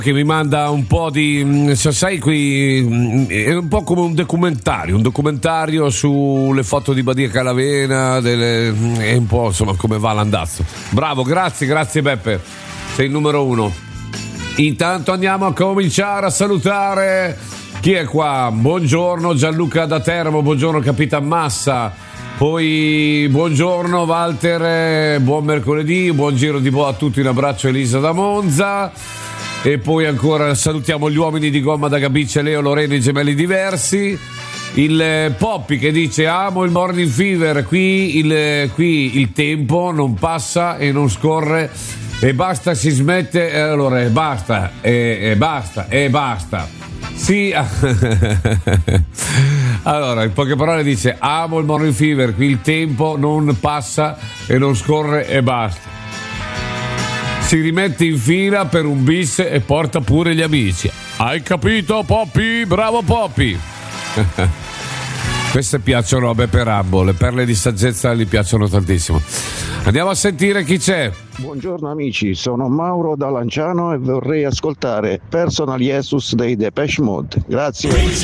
che mi manda un po' di, se sai, qui è un po' come un documentario sulle foto di Badia Calavena, è un po' insomma come va l'andazzo. Bravo, grazie Beppe, sei il numero uno. Intanto andiamo a cominciare a salutare chi è qua. Buongiorno Gianluca da Teramo, buongiorno Capitan Massa, poi buongiorno Walter, buon mercoledì, buon giro di boa a tutti, un abbraccio Elisa da Monza. E poi ancora salutiamo gli uomini di gomma da Gabice, Leo, Lorena, i gemelli diversi. Il Poppy che dice amo il morning fever, qui il tempo non passa e non scorre e basta, si smette, allora basta. Sì. Allora, in poche parole dice amo il morning fever, qui il tempo non passa e non scorre e basta. Si rimette in fila per un bis e porta pure gli amici. Hai capito, Poppy? Bravo Poppy. Queste piacciono a Beppe Rambo, le perle di saggezza gli piacciono tantissimo. Andiamo a sentire chi c'è. Buongiorno amici, sono Mauro da Lanciano e vorrei ascoltare Personal Jesus dei Depeche Mode. Grazie.